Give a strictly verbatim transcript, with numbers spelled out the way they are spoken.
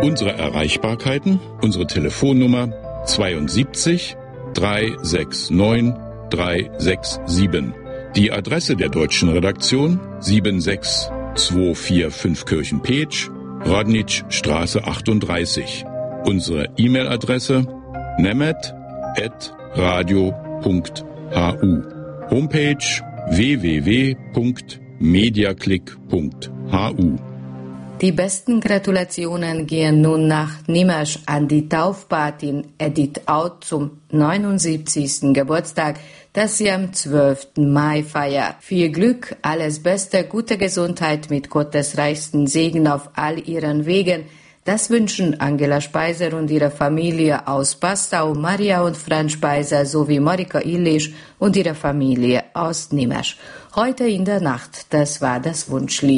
Unsere Erreichbarkeiten, unsere Telefonnummer zweiundsiebzig dreihundertneunundsechzig dreihundertsiebenundsechzig. Die Adresse der deutschen Redaktion sieben sechs zwei vier fünf Kirchenpeetsch, Rodnitschstraße achtunddreißig. Unsere E-Mail-Adresse nemet at radio punkt hu. Homepage w w w punkt mediaclick punkt hu. Die besten Gratulationen gehen nun nach Nimesch an die Taufpatin Edith Out zum neunundsiebzigsten Geburtstag, das sie am zwölften Mai feiert. Viel Glück, alles Beste, gute Gesundheit mit Gottes reichsten Segen auf all ihren Wegen. Das wünschen Angela Speiser und ihre Familie aus Passau, Maria und Franz Speiser sowie Marika Illisch und ihre Familie aus Nimesch. Heute in der Nacht, das war das Wunschlied.